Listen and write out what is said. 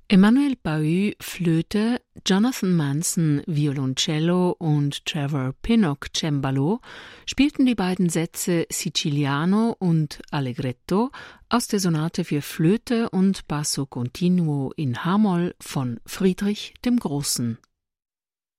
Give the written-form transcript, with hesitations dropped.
Emmanuel Pahud Flöte, Jonathan Manson Violoncello und Trevor Pinnock Cembalo spielten die beiden Sätze Siciliano und Allegretto aus der Sonate für Flöte und Basso Continuo in H-Moll von Friedrich dem Großen.